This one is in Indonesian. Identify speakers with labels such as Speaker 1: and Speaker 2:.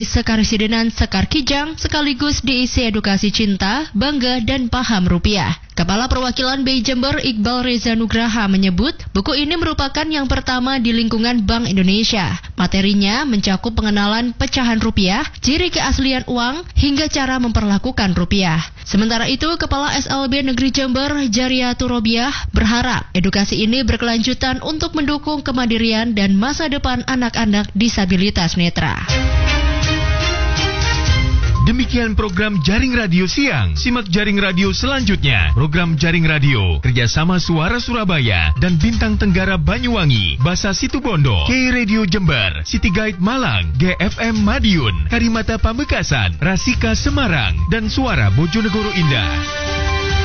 Speaker 1: Sekaresidenan Sekar Kijang sekaligus diisi edukasi cinta, bangga, dan paham rupiah. Kepala Perwakilan BI Jember Iqbal Reza Nugraha menyebut buku ini merupakan yang pertama di lingkungan Bank Indonesia. Materinya mencakup pengenalan pecahan rupiah, ciri keaslian uang, hingga cara memperlakukan rupiah. Sementara itu, Kepala SLB Negeri Jember Jariatul Robiah berharap edukasi ini berkelanjutan untuk mendukung kemandirian dan masa depan anak-anak disabilitas netra.
Speaker 2: Demikian program Jaring Radio Siang. Simak Jaring Radio selanjutnya. Program Jaring Radio kerjasama Suara Surabaya dan Bintang Tenggara Banyuwangi, Basa Situbondo, K Radio Jember, City Guide Malang, GFM Madiun, Karimata Pamekasan, Rasika Semarang, dan Suara Bojonegoro Indah.